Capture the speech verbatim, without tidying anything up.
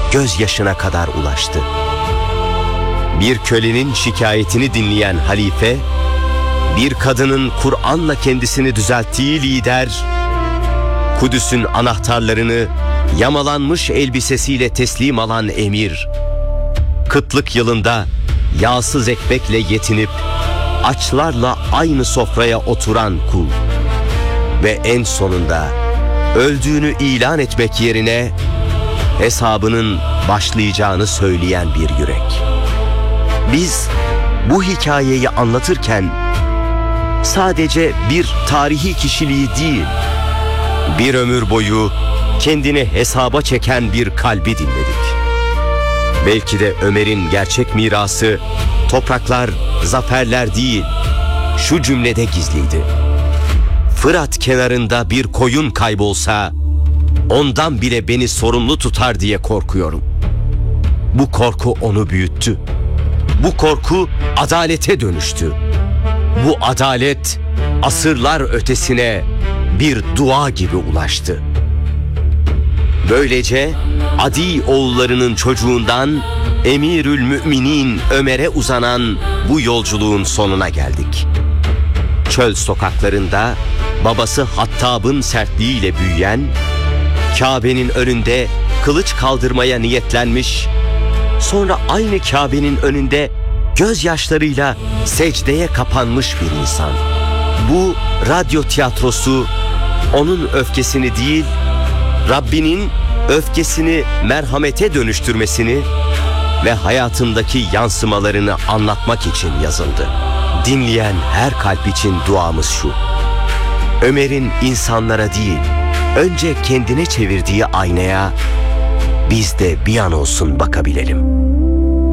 gözyaşına kadar ulaştı. Bir kölenin şikayetini dinleyen halife, bir kadının Kur'an'la kendisini düzelttiği lider, Kudüs'ün anahtarlarını yamalanmış elbisesiyle teslim alan emir, kıtlık yılında yağsız ekmekle yetinip açlarla aynı sofraya oturan kul ve en sonunda öldüğünü ilan etmek yerine hesabının başlayacağını söyleyen bir yürek. Biz bu hikayeyi anlatırken sadece bir tarihi kişiliği değil, bir ömür boyu kendini hesaba çeken bir kalbi dinledik. Belki de Ömer'in gerçek mirası topraklar, zaferler değil, şu cümlede gizliydi. Fırat kenarında bir koyun kaybolsa, ondan bile beni sorumlu tutar diye korkuyorum. Bu korku onu büyüttü. Bu korku adalete dönüştü. Bu adalet asırlar ötesine bir dua gibi ulaştı. Böylece Adi oğullarının çocuğundan Emirül Müminin Ömer'e uzanan bu yolculuğun sonuna geldik. Çöl sokaklarında babası Hattab'ın sertliğiyle büyüyen, Kabe'nin önünde kılıç kaldırmaya niyetlenmiş, sonra aynı Kabe'nin önünde gözyaşlarıyla secdeye kapanmış bir insan. Bu radyo tiyatrosu onun öfkesini değil, Rabbinin öfkesini merhamete dönüştürmesini ve hayatındaki yansımalarını anlatmak için yazıldı. Dinleyen her kalp için duamız şu: Ömer'in insanlara değil, önce kendine çevirdiği aynaya biz de bir an olsun bakabilelim.